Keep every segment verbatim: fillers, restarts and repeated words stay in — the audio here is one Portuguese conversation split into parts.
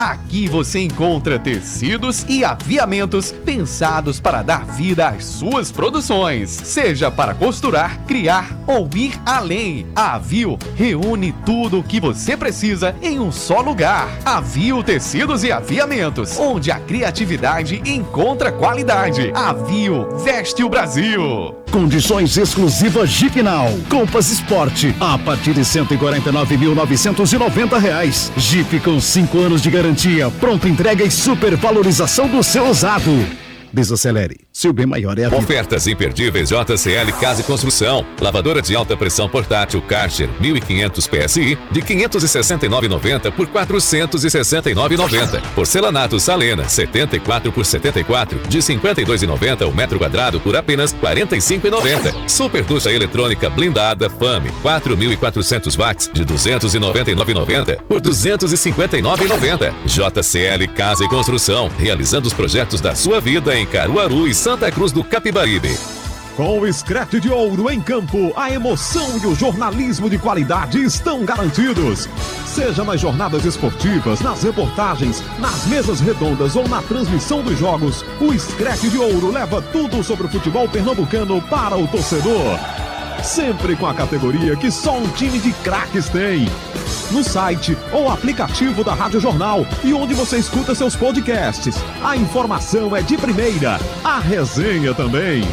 Aqui você encontra tecidos e aviamentos pensados para dar vida às suas produções, seja para costurar, criar ou ir além. A Avio reúne tudo o que você precisa em um só lugar. Avio Tecidos e Aviamentos, onde a criatividade encontra qualidade. Avio veste o Brasil. Condições exclusivas Jeep Now. Compass Sport a partir de cento e quarenta e nove mil novecentos e noventa reais. Jeep com cinco anos de garantia, pronta entrega e supervalorização do seu usado. Desacelere, seu bem maior é a vida. Ofertas imperdíveis J C L Casa e Construção. Lavadora de alta pressão portátil Karcher mil e quinhentos P S I de quinhentos e sessenta e nove reais e noventa centavos por quatrocentos e sessenta e nove reais e noventa centavos. Porcelanato Salena setenta e quatro por setenta e quatro de cinquenta e dois reais e noventa centavos o metro quadrado por apenas quarenta e cinco reais e noventa centavos. Super ducha eletrônica blindada Fame quatro mil e quatrocentos watts de duzentos e noventa e nove reais e noventa centavos por duzentos e cinquenta e nove reais e noventa centavos. J C L Casa e Construção, realizando os projetos da sua vida em Caruaru e Santa Cruz do Capibaribe. Com o Screte de Ouro em campo, a emoção e o jornalismo de qualidade estão garantidos. Seja nas jornadas esportivas, nas reportagens, nas mesas redondas ou na transmissão dos jogos, o Screte de Ouro leva tudo sobre o futebol pernambucano para o torcedor. Sempre com a categoria que só um time de craques tem. No site ou aplicativo da Rádio Jornal e onde você escuta seus podcasts. A informação é de primeira, a resenha também.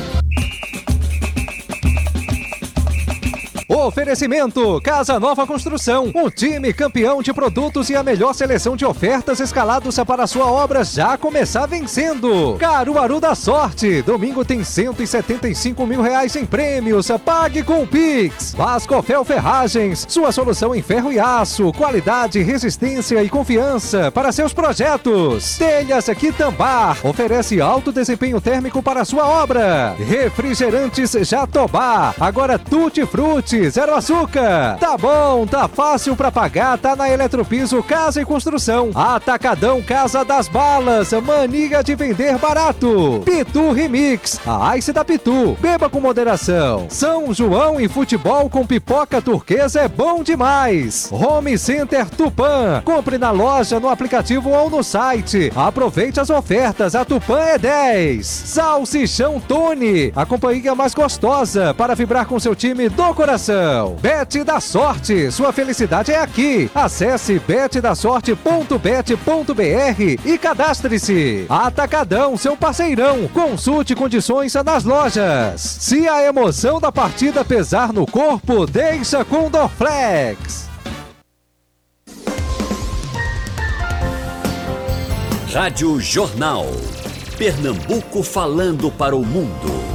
Oferecimento Casa Nova Construção, um time campeão de produtos e a melhor seleção de ofertas escalados para a sua obra já começar vencendo. Caruaru da Sorte, domingo tem cento e setenta e cinco mil reais em prêmios, pague com o Pix. Vascofel Ferragens, sua solução em ferro e aço, qualidade, resistência e confiança para seus projetos. Telhas Quitambar, oferece alto desempenho térmico para a sua obra. Refrigerantes Jatobá, agora Tutti Frutti, zero açúcar. Tá bom, tá fácil pra pagar, tá na Eletropiso Casa e Construção. Atacadão Casa das Balas, mania de vender barato. Pitu Remix, a Ice da Pitu, beba com moderação. São João e futebol com pipoca turquesa é bom demais. Home Center Tupã, compre na loja, no aplicativo ou no site. Aproveite as ofertas, a Tupã é dez. Salsichão Tony, a companhia mais gostosa para vibrar com seu time do coração. Bet da Sorte, sua felicidade é aqui. Acesse bet da sorte ponto bet ponto br e cadastre-se. Atacadão, seu parceirão. Consulte condições nas lojas. Se a emoção da partida pesar no corpo, deixa com Dorflex. Rádio Jornal. Pernambuco falando para o mundo.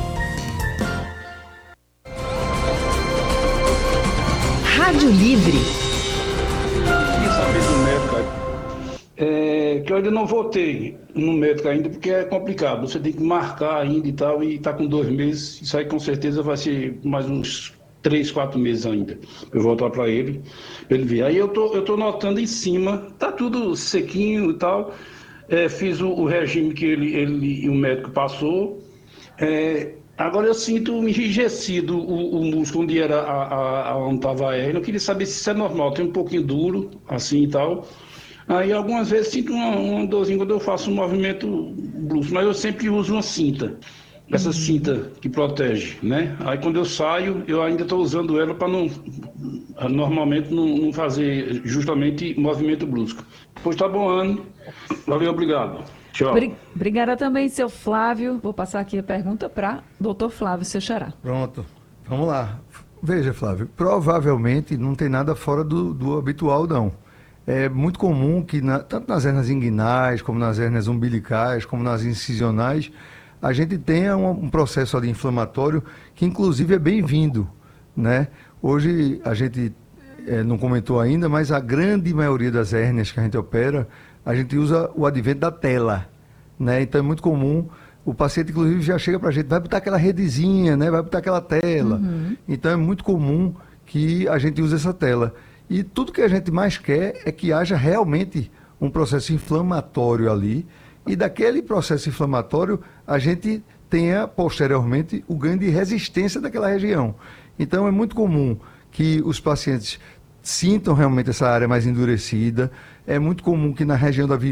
Rádio Livre. Queria saber do médico, é, que eu ainda não votei no médico ainda, porque é complicado. Você tem que marcar ainda e tal, e tá com dois meses. Isso aí com certeza vai ser mais uns três, quatro meses ainda. Eu vou voltar para ele, pra ele ver. Aí eu tô, eu tô notando em cima, tá tudo sequinho e tal. É, fiz o, o regime que ele, ele e o médico passou. É, Agora eu sinto enrijecido o, o músculo onde era a, a, a onde estava a hérnia. Eu queria saber se isso é normal. Tem um pouquinho duro, assim e tal. Aí algumas vezes sinto uma, uma dorzinha quando eu faço um movimento brusco. Mas eu sempre uso uma cinta. Essa uhum. cinta que protege, né? Aí quando eu saio, eu ainda estou usando ela para não... Normalmente não, não fazer justamente movimento brusco. Pois tá bom, Anne. Valeu, obrigado. Tchau. Obrigada também, seu Flávio. Vou passar aqui a pergunta para doutor Flávio Seixará. Pronto, vamos lá. Veja, Flávio, provavelmente não tem nada fora do, do habitual, não. É muito comum que, na, tanto nas hérnias inguinais, como nas hérnias umbilicais, como nas incisionais, a gente tenha um, um processo ali inflamatório que, inclusive, é bem-vindo, né? Hoje, a gente é, não comentou ainda, mas a grande maioria das hérnias que a gente opera, a gente usa o advento da tela, né? Então é muito comum, o paciente inclusive já chega para a gente, vai botar aquela redezinha, né? Vai botar aquela tela. Uhum. Então é muito comum que a gente use essa tela. E tudo que a gente mais quer é que haja realmente um processo inflamatório ali, e daquele processo inflamatório a gente tenha posteriormente o ganho de resistência daquela região. Então é muito comum que os pacientes sintam realmente essa área mais endurecida. É muito comum que na região da